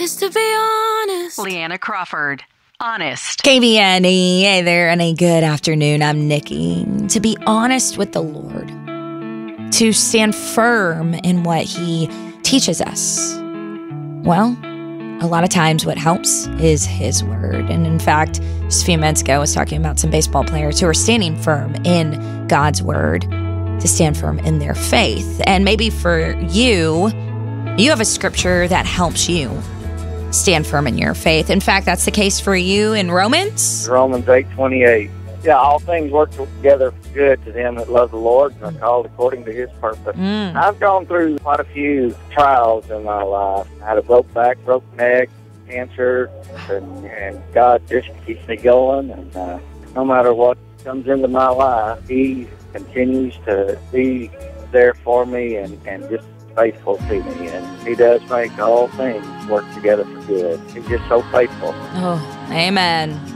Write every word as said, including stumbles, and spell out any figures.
is to be honest. Leanna Crawford. Honest. K B N E. Hey there, and a good afternoon. I'm Nikki. To be honest with the Lord, to stand firm in what He teaches us. Well, a lot of times what helps is His word. And in fact, just a few minutes ago, I was talking about some baseball players who are standing firm in God's word, to stand firm in their faith. And maybe for you, you have a scripture that helps you stand firm in your faith. In fact, that's the case for you in Romans. Romans eight twenty-eight. Yeah, all things work together for good to them that love the Lord and are called according to His purpose. Mm. I've gone through quite a few trials in my life. I had a broke back, broke neck, cancer, and, and God just keeps me going. And uh, no matter what comes into my life, He continues to be there for me and, and just faithful to me. And He does make all things work together for good. He's just so faithful. Oh, amen.